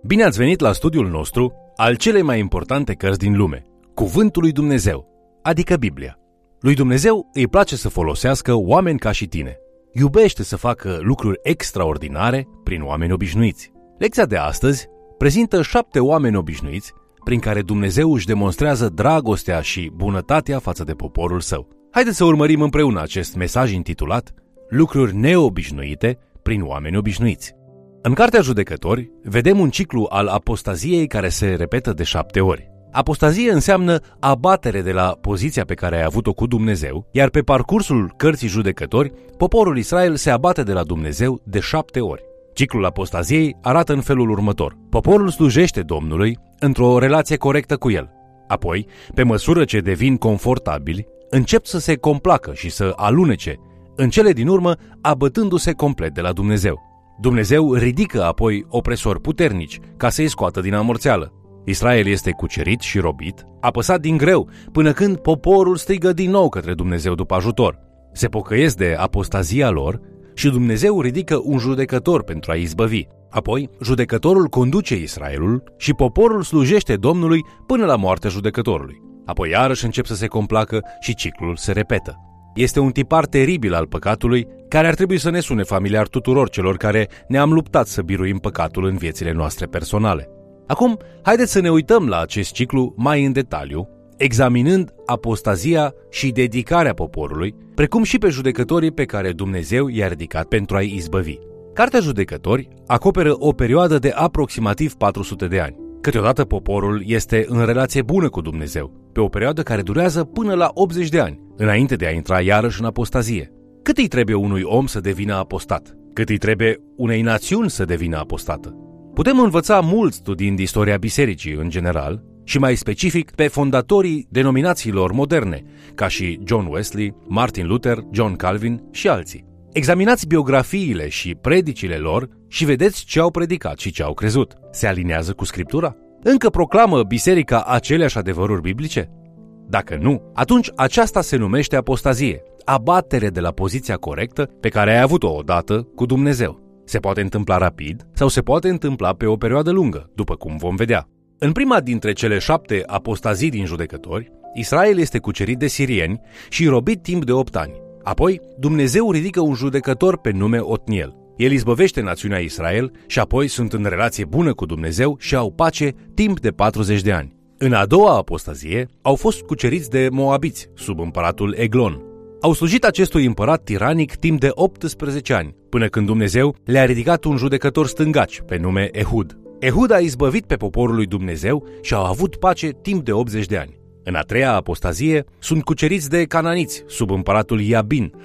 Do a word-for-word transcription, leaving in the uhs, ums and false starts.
Bine ați venit la studiul nostru al celei mai importante cărți din lume, Cuvântul lui Dumnezeu, adică Biblia. Lui Dumnezeu îi place să folosească oameni ca și tine. Iubește să facă lucruri extraordinare prin oameni obișnuiți. Lecția de astăzi prezintă șapte oameni obișnuiți prin care Dumnezeu își demonstrează dragostea și bunătatea față de poporul său. Haideți să urmărim împreună acest mesaj intitulat Lucruri neobișnuite prin oameni obișnuiți. În Cartea Judecători vedem un ciclu al apostaziei care se repetă de șapte ori. Apostazie înseamnă abatere de la poziția pe care ai avut-o cu Dumnezeu, iar pe parcursul Cărții Judecători, poporul Israel se abate de la Dumnezeu de șapte ori. Ciclul apostaziei arată în felul următor. Poporul slujește Domnului într-o relație corectă cu el. Apoi, pe măsură ce devin confortabili, încep să se complacă și să alunece, în cele din urmă abătându-se complet de la Dumnezeu. Dumnezeu ridică apoi opresori puternici ca să-i scoată din amorțeală. Israel este cucerit și robit, apăsat din greu, până când poporul strigă din nou către Dumnezeu după ajutor. Se pocăiesc de apostazia lor și Dumnezeu ridică un judecător pentru a-i izbăvi. Apoi, judecătorul conduce Israelul și poporul slujește Domnului până la moartea judecătorului. Apoi iarăși încep să se complacă și ciclul se repetă. Este un tipar teribil al păcatului care ar trebui să ne sune familiar tuturor celor care ne-am luptat să biruim păcatul în viețile noastre personale. Acum, haideți să ne uităm la acest ciclu mai în detaliu, examinând apostazia și dedicarea poporului, precum și pe judecătorii pe care Dumnezeu i-a ridicat pentru a-i izbăvi. Cartea Judecători acoperă o perioadă de aproximativ patru sute de ani. Câteodată poporul este în relație bună cu Dumnezeu, pe o perioadă care durează până la optzeci de ani, înainte de a intra iarăși în apostazie. Cât îi trebuie unui om să devină apostat? Cât îi trebuie unei națiuni să devină apostată? Putem învăța mult studiind istoria bisericii în general și mai specific pe fondatorii denominațiilor moderne, ca și John Wesley, Martin Luther, John Calvin și alții. Examinați biografiile și predicile lor și vedeți ce au predicat și ce au crezut. Se alinează cu Scriptura? Încă proclamă biserica aceleași adevăruri biblice? Dacă nu, atunci aceasta se numește apostazie, abatere de la poziția corectă pe care ai avut-o odată cu Dumnezeu. Se poate întâmpla rapid sau se poate întâmpla pe o perioadă lungă, după cum vom vedea. În prima dintre cele șapte apostazii din Judecători, Israel este cucerit de sirieni și robit timp de opt ani. Apoi, Dumnezeu ridică un judecător pe nume Otniel. El izbăvește națiunea Israel și apoi sunt în relație bună cu Dumnezeu și au pace timp de patruzeci de ani. În a doua apostazie, au fost cuceriți de moabiți, sub împăratul Eglon. Au slujit acestui împărat tiranic timp de optsprezece ani, până când Dumnezeu le-a ridicat un judecător stângaci pe nume Ehud. Ehud a izbăvit pe poporul lui Dumnezeu și au avut pace timp de optzeci de ani. În a treia apostazie sunt cuceriți de cananiți, sub împăratul Iabin,